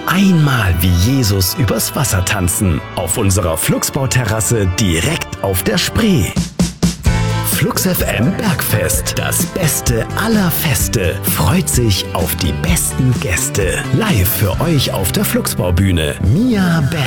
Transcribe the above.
Einmal wie Jesus übers Wasser tanzen. Auf unserer Flugsbauterrasse direkt auf der Spree. Flux FM Bergfest, das Beste aller Feste, freut sich auf die besten Gäste. Live für euch auf der Flugsbaubühne. Mia Band.